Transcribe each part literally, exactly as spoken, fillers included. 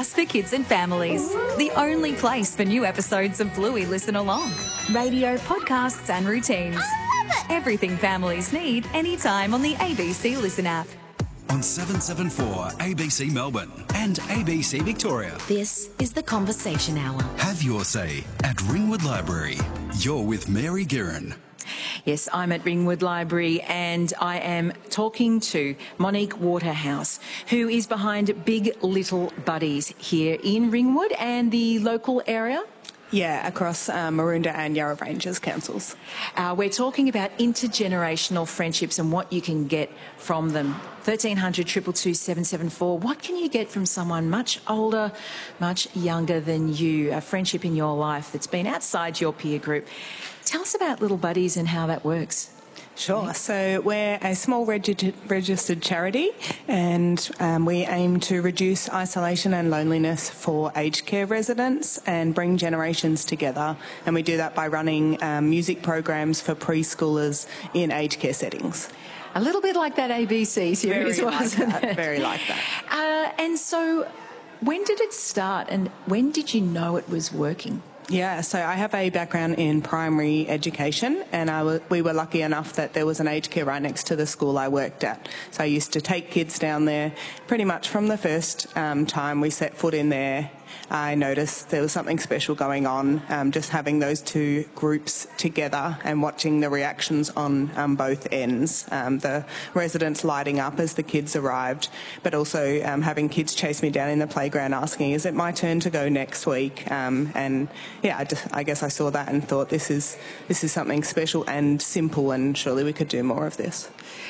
podcast for kids and families. The only place for new episodes of Bluey Listen Along. Radio, podcasts and routines. Everything families need anytime on the A B C Listen app. On seven seven four A B C Melbourne and A B C Victoria. This is The Conversation Hour. Have your say at Ringwood Library. You're with Mary Guerin. Yes, I'm at Ringwood Library and I am talking to Monique Waterhouse, who is behind Big Little Buddies here in Ringwood and the local area. Yeah, across um, Maroondah and Yarra Ranges councils. Uh, we're talking about intergenerational friendships and what you can get from them. thirteen hundred, two two two, seven seven four. What can you get from someone much older, much younger than you? A friendship in your life that's been outside your peer group. Tell us about Little Buddies and how that works. Sure. So we're a small regi- registered charity and um, we aim to reduce isolation and loneliness for aged care residents and bring generations together. And we do that by running um, music programs for preschoolers in aged care settings. A little bit like that A B C series, Very wasn't like that, it? Very like that. Uh, and so when did it start and when did you know it was working? Yeah, so I have a background in primary education and I w- we were lucky enough that there was an aged care right next to the school I worked at. So I used to take kids down there pretty much from the first um, time we set foot in there. I noticed there was something special going on, um, just having those two groups together and watching the reactions on um, both ends. Um, the residents lighting up as the kids arrived, but also um, having kids chase me down in the playground asking, is it my turn to go next week? Um, and yeah, I, just, I guess I saw that and thought this is, this is something special and simple and surely we could do more of this.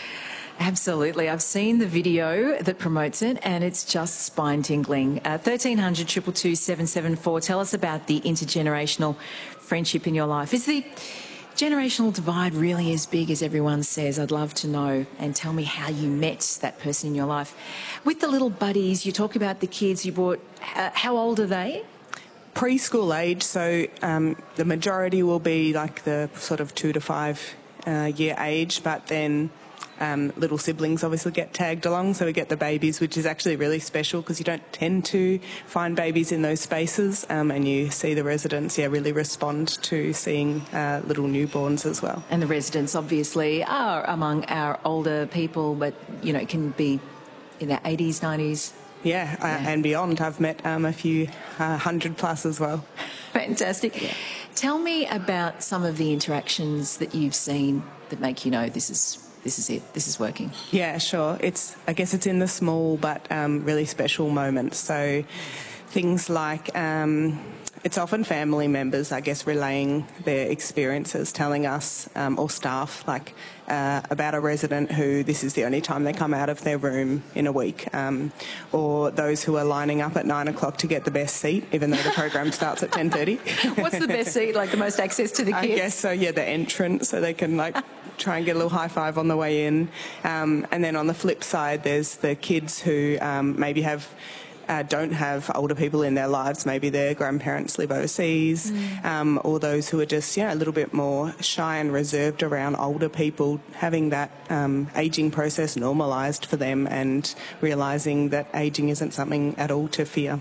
Absolutely. I've seen the video that promotes it and it's just spine-tingling. Uh, thirteen hundred, two two two, seven seven four. Tell us about the intergenerational friendship in your life. Is the generational divide really as big as everyone says? I'd love to know. And tell me how you met that person in your life. With the Little Buddies, you talk about the kids you brought. Uh, how old are they? Preschool age, so um, the majority will be like the sort of two to five uh, year age, but then Um, little siblings obviously get tagged along, so we get the babies, which is actually really special because you don't tend to find babies in those spaces, um, and you see the residents, yeah, really respond to seeing uh, little newborns as well. And the residents obviously are among our older people, but, you know, can be in their eighties, nineties. Yeah, uh, Yeah. and beyond. I've met um, a few uh, hundred plus as well. Fantastic. Yeah. Tell me about some of the interactions that you've seen that make you know this is this is it, this is working. Yeah, sure. It's I guess it's in the small but um, really special moments. So things like um, it's often family members, I guess, relaying their experiences, telling us, um, or staff, like uh, about a resident who this is the only time they come out of their room in a week, um, or those who are lining up at nine o'clock to get the best seat, even though the program starts at ten thirty. What's the best seat? Like the most access to the kids? I guess so. Yeah, the entrance, so they can like try and get a little high five on the way in. Um, and then on the flip side, there's the kids who um, maybe have. Uh, don't have older people in their lives, maybe their grandparents live overseas, mm. um, or those who are just, you know, a little bit more shy and reserved around older people, having that um, ageing process normalised for them and realising that ageing isn't something at all to fear.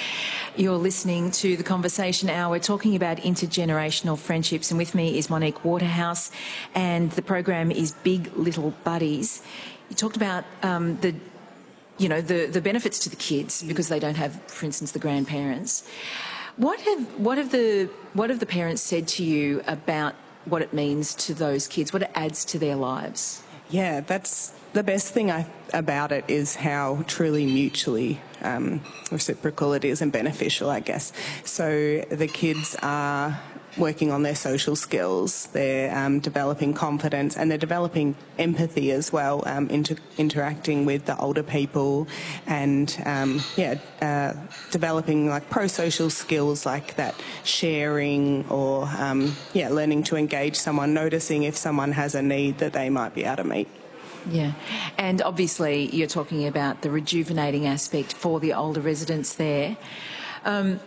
You're listening to The Conversation Hour. We're talking about intergenerational friendships, and with me is Monique Waterhouse, and the program is Big Little Buddies. You talked about um, the you know, the, the benefits to the kids because they don't have, for instance, the grandparents. What have what have the what have the parents said to you about what it means to those kids, what it adds to their lives? Yeah, that's the best thing I, about it is how truly mutually um, reciprocal it is and beneficial, I guess. So the kids are working on their social skills, they're um, developing confidence and they're developing empathy as well, um, inter- interacting with the older people and, um, yeah, uh, developing like pro-social skills like that, sharing or, um, yeah, learning to engage someone, noticing if someone has a need that they might be able to meet. Yeah, and obviously you're talking about the rejuvenating aspect for the older residents there. Um,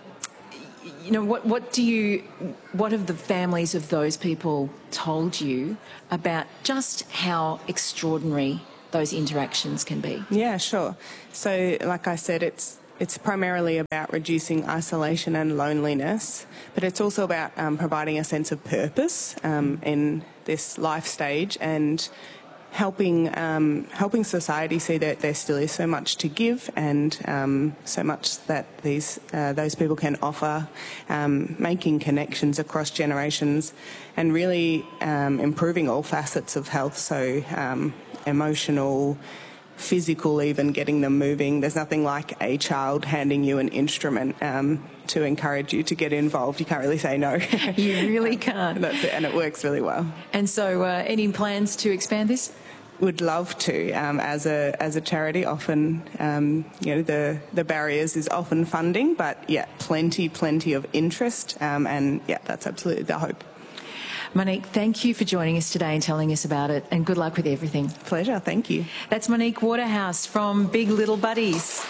You know, what, what do you, what have the families of those people told you about just how extraordinary those interactions can be? Yeah, sure. So, like I said, it's it's primarily about reducing isolation and loneliness, but it's also about um, providing a sense of purpose um, in this life stage and helping um, helping society see that there still is so much to give and um, so much that these uh, those people can offer, um, making connections across generations and really um, improving all facets of health, so um, emotional, physical, even getting them moving. There's nothing like a child handing you an instrument um, to encourage you to get involved. You can't really say no. You really can't. That's it, and it works really well. And so uh, any plans to expand this? Would love to. Um, as a as a charity, often um, you know the the barriers is often funding, but yeah, plenty plenty of interest, um, and yeah, that's absolutely the hope. Monique, thank you for joining us today and telling us about it, and good luck with everything. Pleasure, thank you. That's Monique Waterhouse from Big Little Buddies.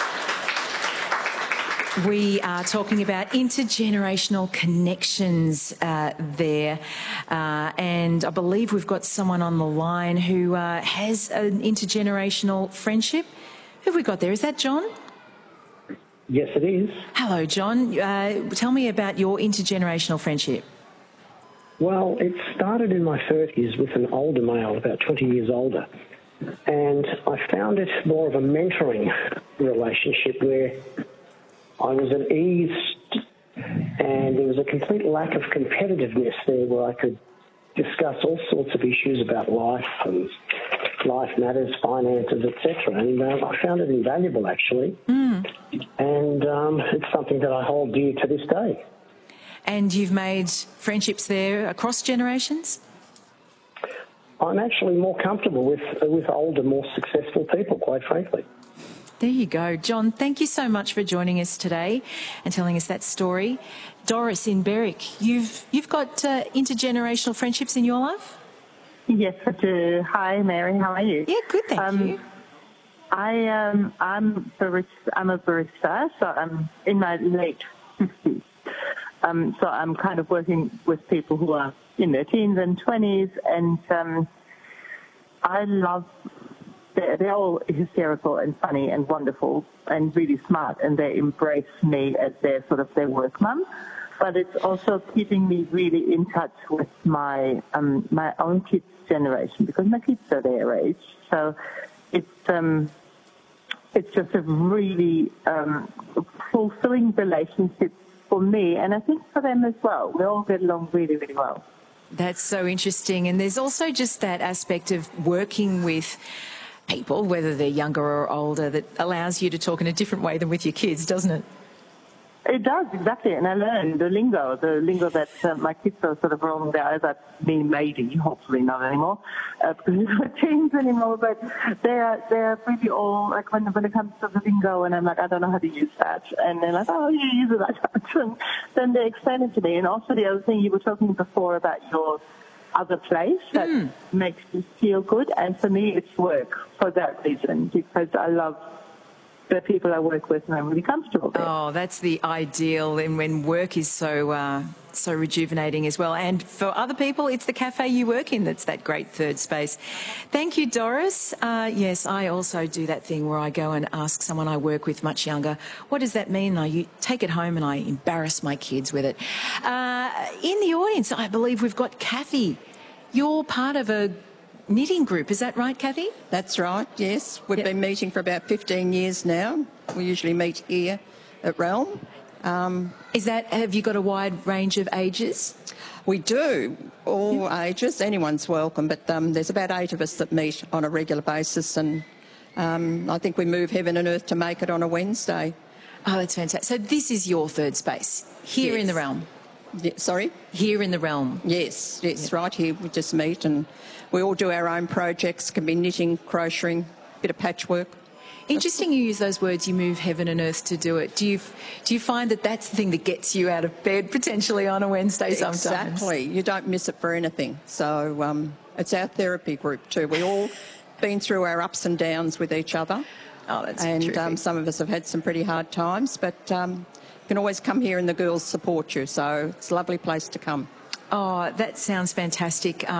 We are talking about intergenerational connections uh, there, uh, and I believe we've got someone on the line who uh, has an intergenerational friendship. Who have we got there? Is that John? Yes, it is. Hello, John. Uh, tell me about your intergenerational friendship. Well, it started in my thirties with an older male, about twenty years older, and I found it more of a mentoring relationship where I was at ease and there was a complete lack of competitiveness there where I could discuss all sorts of issues about life and life matters, finances, et cetera. And uh, I found it invaluable, actually. Mm. And um, it's something that I hold dear to this day. And you've made friendships there across generations? I'm actually more comfortable with, with older, more successful people, quite frankly. There you go. John, thank you so much for joining us today and telling us that story. Doris in Berwick, you've you've got uh, intergenerational friendships in your life? Yes, I do. Hi, Mary. How are you? Yeah, good, thank um, you. I um, I'm barista, I'm a barista, so I'm in my late fifties. Um, so I'm kind of working with people who are in their teens and twenties, and um, I love. They're, they're all hysterical and funny and wonderful and really smart, and they embrace me as their sort of their work mum. But it's also keeping me really in touch with my um, my own kids' generation because my kids are their age. So it's um, it's just a really um, fulfilling relationship for me, and I think for them as well. We all get along really, really well. That's so interesting, and there's also just that aspect of working with people, whether they're younger or older, that allows you to talk in a different way than with your kids, doesn't it? It does, exactly. And I learned the lingo, the lingo that uh, my kids are sort of rolling their eyes at me, maybe, hopefully not anymore, uh, because they're not teens anymore, but they're, they're really all, like when, when it comes to the lingo, and I'm like, I don't know how to use that. And they're like, oh, you use it like that. And then they explain it to me. And also the other thing you were talking before about your other place that mm. makes you feel good, and for me it's work for that reason, because I love the people I work with and I'm really comfortable there. Oh, that's the ideal, and when work is so uh, so rejuvenating as well. And for other people, it's the cafe you work in that's that great third space. Thank you, Doris. Uh, yes, I also do that thing where I go and ask someone I work with much younger, what does that mean? I you take it home and I embarrass my kids with it. Uh, in the audience, I believe we've got Kathy. You're part of a knitting group, is that right, Kathy? That's right, yes. We've yep. been meeting for about fifteen years now. We usually meet here at Realm. Um, is that, have you got a wide range of ages? We do, all yep. ages. Anyone's welcome, but um, there's about eight of us that meet on a regular basis, and um, I think we move heaven and earth to make it on a Wednesday. Oh, that's fantastic. So this is your third space, here yes. in the Realm? Yeah, sorry? Here in the Realm? Yes, yes, yep. right here. We just meet and we all do our own projects. Can be knitting, crocheting, bit of patchwork. Interesting you use those words, you move heaven and earth to do it. Do you do you find that that's the thing that gets you out of bed potentially on a Wednesday sometimes? Exactly. You don't miss it for anything. So um, it's our therapy group too. We all been through our ups and downs with each other. Oh, that's And um, some of us have had some pretty hard times, but um, you can always come here and the girls support you. So it's a lovely place to come. Oh, that sounds fantastic. Um,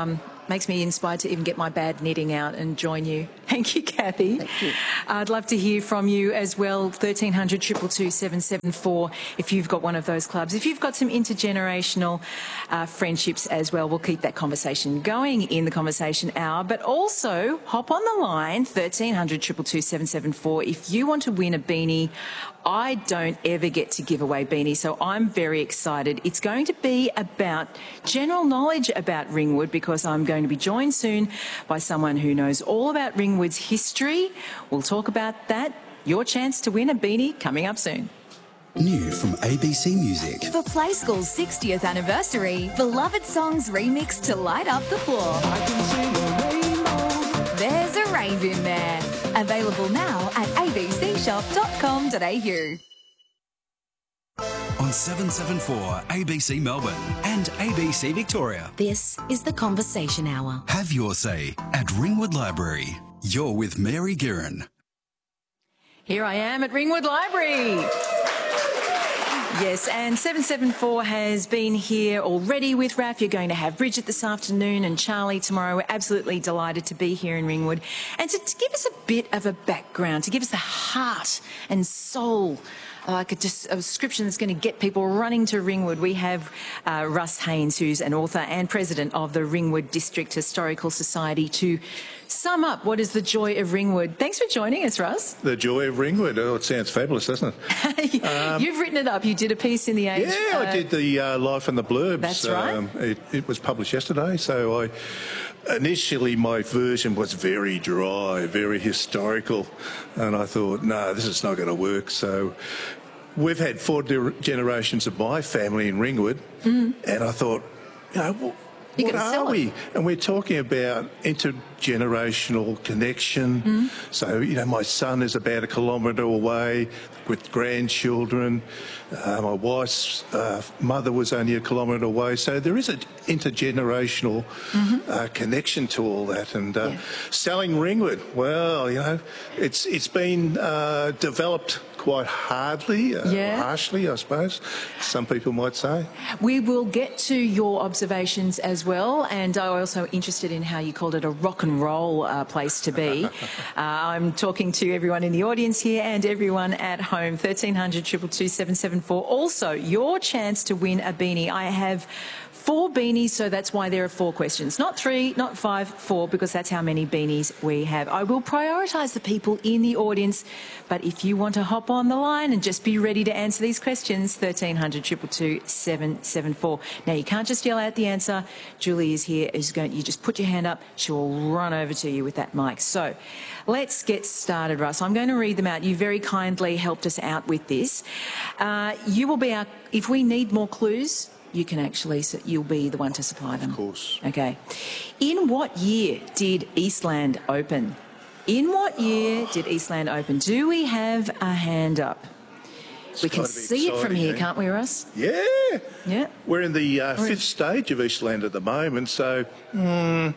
makes me inspired to even get my bad knitting out and join you. Thank you, Kathy. Thank you. I'd love to hear from you as well. thirteen hundred, two two two, seven seven four if you've got one of those clubs. If you've got some intergenerational uh, friendships as well, we'll keep that conversation going in the conversation hour. But also, hop on the line, thirteen hundred, two two two, seven seven four, if you want to win a beanie. I don't ever get to give away beanies, so I'm very excited. It's going to be about general knowledge about Ringwood, because I'm going to be joined soon by someone who knows all about Ringwood's history. We'll talk about that. Your chance to win a beanie coming up soon. New from A B C Music. For Play School's sixtieth anniversary, beloved songs remixed to light up the floor. I can see a rainbow. There's a rave in there. Available now at a b c shop dot com dot a u. On seven seven four A B C Melbourne and A B C Victoria. This is the Conversation Hour. Have your say at Ringwood Library. You're with Mary Guerin. Here I am at Ringwood Library. Yes, and seven seven four has been here already with Raph. You're going to have Bridget this afternoon and Charlie tomorrow. We're absolutely delighted to be here in Ringwood. And to, to give us a bit of a background, to give us the heart and soul, like a, just a description that's going to get people running to Ringwood, we have uh, Russ Haynes, who's an author and president of the Ringwood District Historical Society, to sum up what is the joy of Ringwood. Thanks for joining us, Russ. The joy of Ringwood. Oh, it sounds fabulous, doesn't it? um, You've written it up. You did a piece in the Age. Yeah, uh, I did the uh, Life and the Blurbs. That's right. Um, it, it was published yesterday, so I... Initially, my version was very dry, very historical, and I thought, no, this is not going to work. So we've had four de- generations of my family in Ringwood, mm. and I thought, you know, well, you what are we? It. And we're talking about intergenerational connection. Mm. So, you know, my son is about a kilometre away with grandchildren. Uh, my wife's uh, mother was only a kilometre away. So there is an intergenerational mm-hmm. uh, connection to all that. And uh, yeah. selling Ringwood, well, you know, it's it's been uh, developed quite hardly, uh, yeah. harshly, I suppose, some people might say. We will get to your observations as well, and I'm also interested in how you called it a rock and roll uh, place to be. uh, I'm talking to everyone in the audience here and everyone at home. thirteen hundred, two two two, seven seven four. Also, your chance to win a beanie. I have four beanies, so that's why there are four questions. Not three, not five, four, because that's how many beanies we have. I will prioritise the people in the audience, but if you want to hop on the line and just be ready to answer these questions, thirteen hundred, two two two, seven seven four. Now, you can't just yell out the answer. Julie is here. Is going, you just put your hand up. She will run over to you with that mic. So let's get started, Russ. I'm going to read them out. You very kindly helped us out with this. Uh, you will be our... If we need more clues, you can actually, you'll be the one to supply them. Of course. Okay. In what year did Eastland open? In what year did Eastland open? Do we have a hand up? It's we can see it from here, eh? can't we, Russ? Yeah. Yeah. We're in the uh, We're fifth in... stage of Eastland at the moment, so... Mm,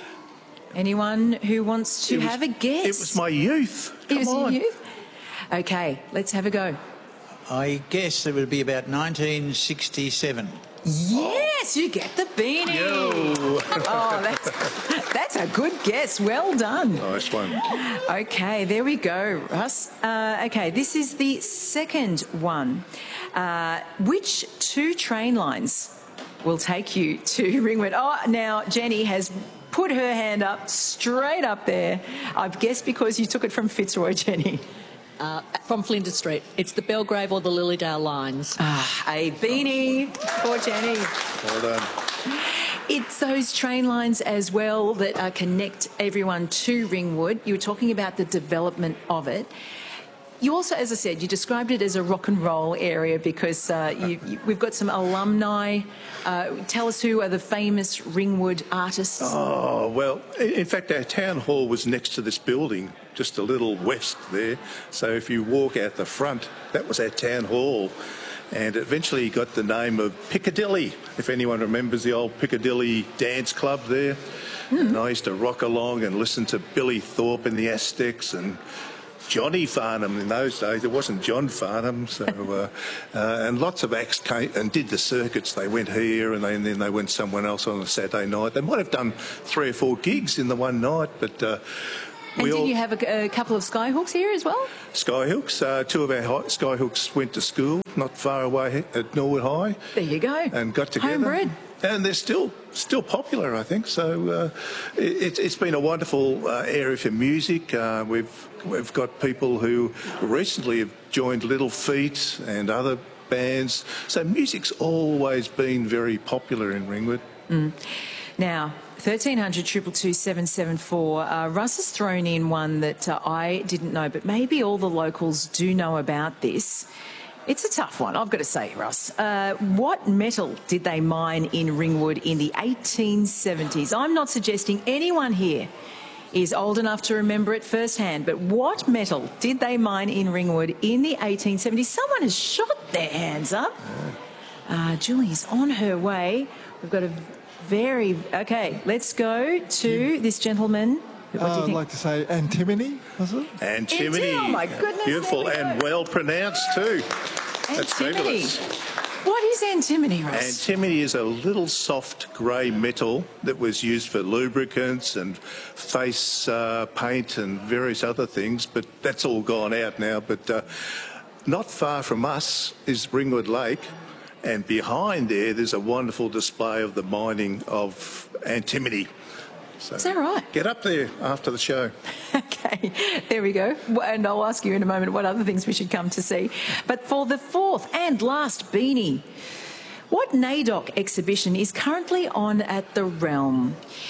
Anyone who wants to was, have a guess? It was my youth. Come it was on. your youth? Okay, let's have a go. I guess it would be about nineteen sixty-seven. Yes, you get the beanie. Yo. Oh, that's, that's a good guess. Well done. Nice one. Okay, there we go, Russ. Uh, okay, this is the second one. Uh, which two train lines will take you to Ringwood? Oh, now Jenny has put her hand up straight up there. I've guessed because you took it from Fitzroy, Jenny. Uh, from Flinders Street. It's the Belgrave or the Lilydale lines. Ah, a beanie. Poor Jenny. Well done. It's those train lines as well that uh, connect everyone to Ringwood. You were talking about the development of it. You also, as I said, you described it as a rock and roll area because uh, you, you, we've got some alumni. Uh, tell us who are the famous Ringwood artists. Oh, well, in fact, our town hall was next to this building, just a little west there. So if you walk out the front, that was our town hall. And eventually got the name of Piccadilly, if anyone remembers the old Piccadilly dance club there. Mm. And I used to rock along and listen to Billy Thorpe and the Aztecs and Johnny Farnham in those days. It wasn't John Farnham. So, uh, uh, and lots of acts came and did the circuits. They went here and, they, and then they went somewhere else on a Saturday night. They might have done three or four gigs in the one night, but... Uh, and we did all, you have a, a couple of Skyhooks here as well? Skyhooks. Uh, two of our high, Skyhooks went to school not far away at Norwood High. There you go. And got together. Homebred. And they're still still popular, I think. So uh, it, it's been a wonderful uh, area for music. Uh, we've we've got people who recently have joined Little Feat and other bands. So music's always been very popular in Ringwood. Mm. Now, thirteen hundred, two two two, seven seven four. Uh, Russ has thrown in one that uh, I didn't know, but maybe all the locals do know about this. It's a tough one, I've got to say, Russ. Uh, what metal did they mine in Ringwood in the eighteen seventies? I'm not suggesting anyone here is old enough to remember it firsthand, but what metal did they mine in Ringwood in the eighteen seventies? Someone has shot their hands up. Uh, Julie's on her way. We've got a very... OK, let's go to yeah. this gentleman. What uh, do you think? I'd like to say antimony, was it? Antimony. Oh, my goodness. Beautiful we and well pronounced too. That's antimony. fabulous. What is antimony, Ross? Antimony is a little soft grey metal that was used for lubricants and face uh, paint and various other things, but that's all gone out now. But uh, not far from us is Ringwood Lake, and behind there there's a wonderful display of the mining of antimony. So is that right? Get up there after the show. OK, there we go. And I'll ask you in a moment what other things we should come to see. But for the fourth and last beanie, what NAIDOC exhibition is currently on at the Realm?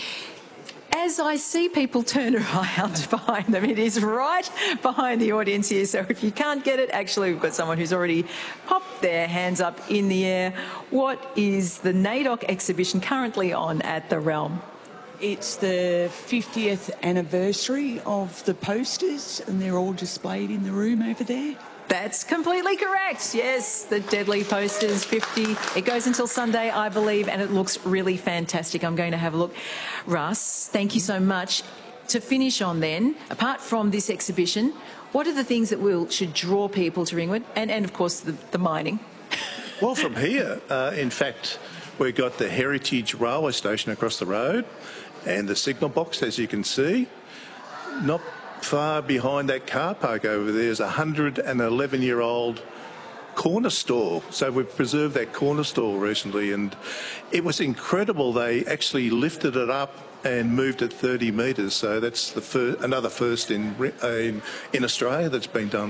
As I see people turn around behind them, it is right behind the audience here. So if you can't get it, actually we've got someone who's already popped their hands up in the air. What is the NAIDOC exhibition currently on at the Realm? It's the fiftieth anniversary of the posters, and they're all displayed in the room over there. That's completely correct. Yes, the Deadly Posters fifty. It goes until Sunday, I believe, and it looks really fantastic. I'm going to have a look. Russ, thank you so much. To finish on then, apart from this exhibition, what are the things that will should draw people to Ringwood? And, and of course, the, the mining. Well, from here, uh, in fact, we've got the Heritage Railway Station across the road and the signal box, as you can see. Not far behind that car park over there is a one hundred eleven year old corner store. So we've preserved that corner store recently, and it was incredible. They actually lifted it up and moved it thirty metres. So that's the fir- another first in, uh, in in Australia that's been done.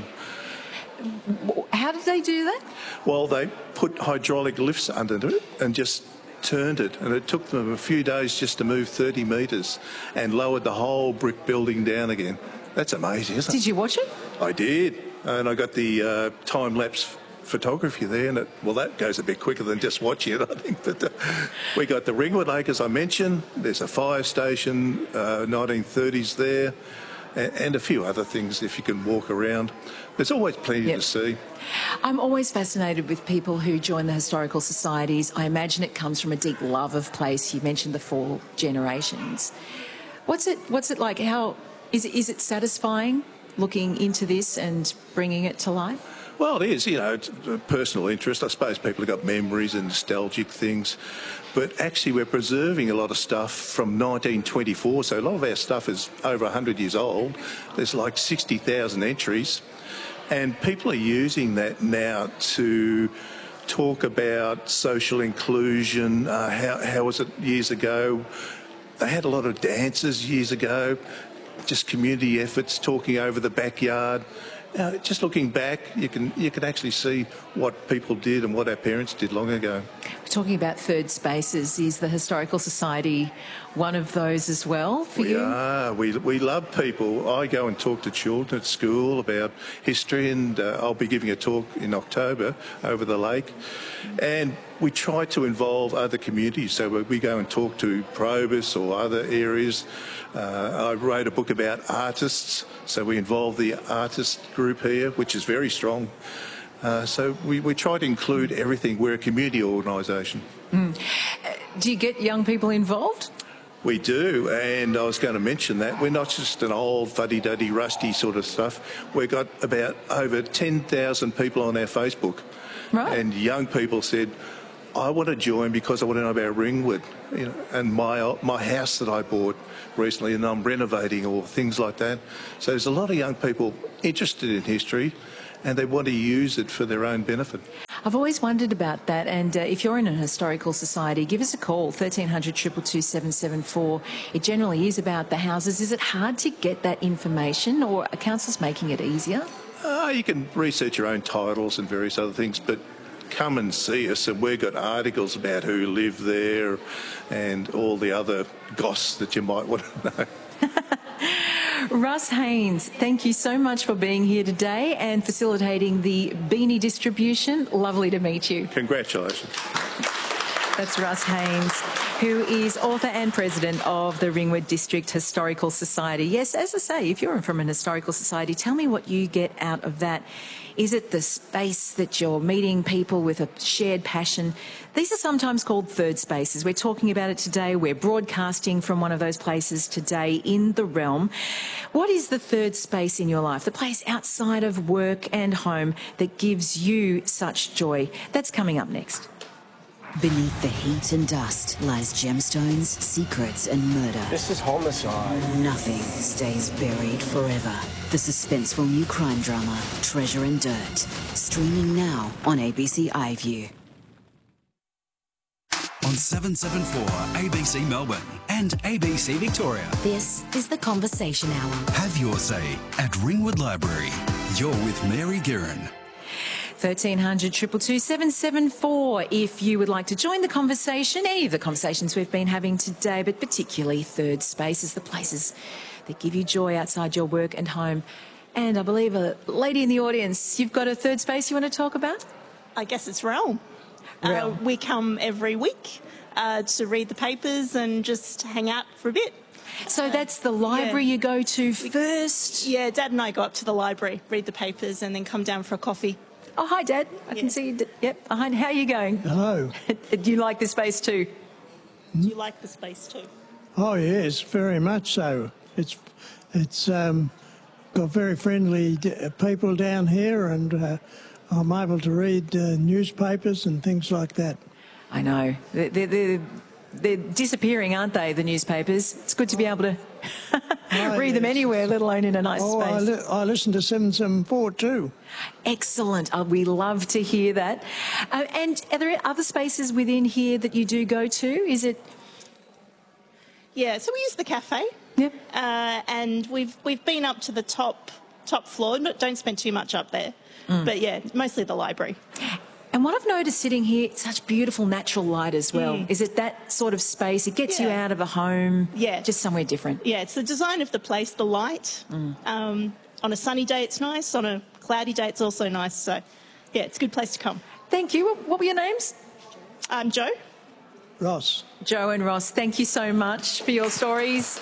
How did they do that? Well, they put hydraulic lifts under it and just turned it, and it took them a few days just to move thirty metres and lowered the whole brick building down again. That's amazing, isn't it? Did you watch it? I did, and I got the uh, time-lapse photography there, and it, well, that goes a bit quicker than just watching it, I think. But uh, we got the Ringwood Lake, as I mentioned. There's a fire station, uh, nineteen thirties there, and, and a few other things if you can walk around. There's always plenty yep. to see. I'm always fascinated with people who join the historical societies. I imagine it comes from a deep love of place. You mentioned the four generations. What's it? What's it like? How is it? Is it satisfying looking into this and bringing it to life? Well, it is. You know, it's a personal interest. I suppose people have got memories and nostalgic things, but actually we're preserving a lot of stuff from nineteen twenty-four. So a lot of our stuff is over one hundred years old. There's like sixty thousand entries. And people are using that now to talk about social inclusion. Uh, how, how was it years ago? They had a lot of dances years ago, just community efforts, talking over the backyard. Now, just looking back, you can you can actually see what people did and what our parents did long ago. We're talking about third spaces. Is the Historical Society one of those as well for we you? We are. We, we love people. I go and talk to children at school about history, and uh, I'll be giving a talk in October over the lake. And we try to involve other communities. So we go and talk to Probus or other areas. Uh, I wrote a book about artists, so we involve the artist group here, which is very strong. Uh, so we, we try to include everything. We're a community organisation. Mm. Uh, do you get young people involved? We do, and I was going to mention that. We're not just an old fuddy-duddy, rusty sort of stuff. We've got about over ten thousand people on our Facebook. Right. And young people said, I want to join because I want to know about Ringwood, you know, and my my house that I bought recently, and I'm renovating, or things like that. So there's a lot of young people interested in history, and they want to use it for their own benefit. I've always wondered about that, and uh, if you're in an historical society, give us a call, thirteen hundred, two two two, seven seven four. It generally is about the houses. Is it hard to get that information, or are councils making it easier? Uh, you can research your own titles and various other things, but come and see us, and we've got articles about who lived there and all the other goss that you might want to know. Russ Haynes, thank you so much for being here today and facilitating the beanie distribution. Lovely to meet you. Congratulations. That's Russ Haynes, who is author and president of the Ringwood District Historical Society. Yes, as I say, if you're from an historical society, tell me what you get out of that. Is it the space that you're meeting people with a shared passion? These are sometimes called third spaces. We're talking about it today. We're broadcasting from one of those places today in the realm. What is the third space in your life? The place outside of work and home that gives you such joy? That's coming up next. Beneath the heat and dust lies gemstones, secrets and murder. This is homicide. Nothing stays buried forever. The suspenseful new crime drama, Treasure and Dirt. Streaming now on A B C iView. On seven seven four A B C Melbourne and A B C Victoria. This is The Conversation Hour. Have your say at Ringwood Library. You're with Mary Guerin. thirteen hundred, two two two, seven seven four if you would like to join the conversation, any of the conversations we've been having today, but particularly third spaces, the places that give you joy outside your work and home. And I believe a lady in the audience, you've got a third space you want to talk about? I guess it's Realm. Realm. Uh, we come every week uh, to read the papers and just hang out for a bit. So that's the library yeah. you go to first? Yeah, Dad and I go up to the library, read the papers, and then come down for a coffee. Oh, hi, Dad. I Yeah. can see you. Yep. Hi, how are you going? Hello. Do you like the space too? Do you like the space too? Oh yes, very much so. It's it's um, got very friendly d- people down here, and uh, I'm able to read uh, newspapers and things like that. I know. They're, they're, they're, they're disappearing, aren't they, the newspapers? It's good to be able to Oh, read them yes. anywhere, let alone in a nice Oh, I, space. li- I listen to seven seven four too. Excellent. Uh, we love to hear that. Uh, and are there other spaces within here that you do go to? Is it... Yeah, so we use the cafe. Yep. Uh, and we've we've been up to the top top floor. No, don't spend too much up there. Mm. But yeah, mostly the library. And what I've noticed sitting here, such beautiful natural light as well. Mm. Is it that sort of space? It gets you Yeah. out of a home, Yeah. just somewhere different. Yeah, it's the design of the place, the light. Mm. Um, on a sunny day, it's nice. On a cloudy day, it's also nice. So, yeah, it's a good place to come. Thank you. What- What were your names? I'm Joe. Ross. Joe and Ross, thank you so much for your stories.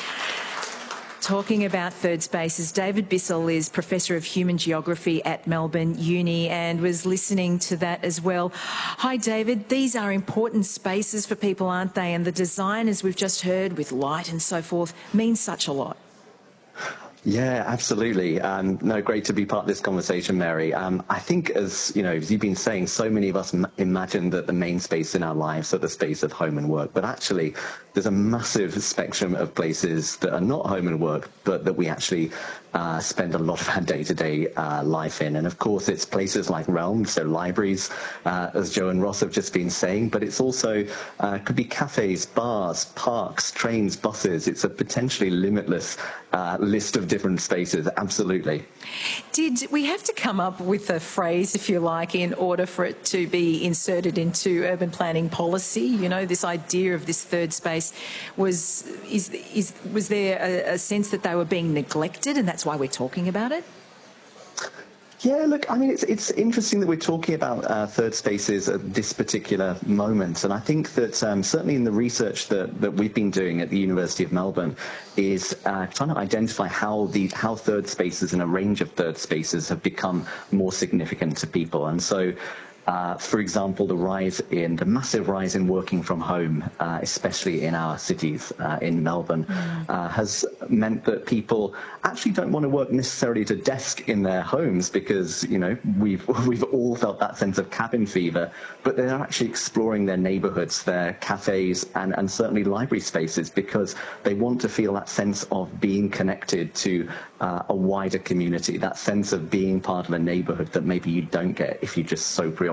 Talking about third spaces, David Bissell is Professor of Human Geography at Melbourne Uni and was listening to that as well. Hi, David. These are important spaces for people, aren't they? And the design, as we've just heard, with light and so forth, means such a lot. Yeah, absolutely. Um, no, great to be part of this conversation, Mary. Um, I think, as you know, as you've been saying, so many of us m- imagine that the main space in our lives are the space of home and work, but actually there's a massive spectrum of places that are not home and work, but that we actually uh, spend a lot of our day-to-day uh, life in. And of course, it's places like Realm, so libraries, uh, as Joe and Ross have just been saying, but it's also uh, could be cafes, bars, parks, trains, buses. It's a potentially limitless uh, list of different spaces, absolutely. Did we have to come up with a phrase, if you like, in order for it to be inserted into urban planning policy? You know, this idea of this third space, was is is was there a, a sense that they were being neglected, and that's why we're talking about it? Yeah, look, I mean, it's it's interesting that we're talking about uh, third spaces at this particular moment. And I think that um, certainly in the research that, that we've been doing at the University of Melbourne is uh, trying to identify how the how third spaces and a range of third spaces have become more significant to people. And so Uh, for example, the rise in the massive rise in working from home, uh, especially in our cities, uh, in Melbourne, mm. uh, has meant that people actually don't want to work necessarily at a desk in their homes because, you know, we've we've all felt that sense of cabin fever, but they're actually exploring their neighbourhoods, their cafes, and, and certainly library spaces because they want to feel that sense of being connected to uh, a wider community, that sense of being part of a neighbourhood that maybe you don't get if you're just so preoccupied